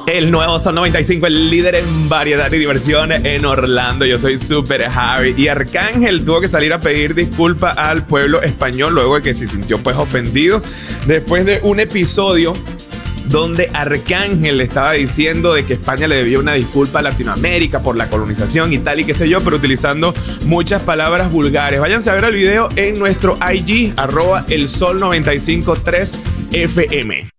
El nuevo Sol 95, el líder en variedad y diversión en Orlando. Yo soy Super Javi. Y Arcángel tuvo que salir a pedir disculpas al pueblo español luego de que se sintió pues ofendido después de un episodio donde Arcángel estaba diciendo de que España le debía una disculpa a Latinoamérica por la colonización y tal y qué sé yo, pero utilizando muchas palabras vulgares. Váyanse a ver el video en nuestro IG, @elsol953fm.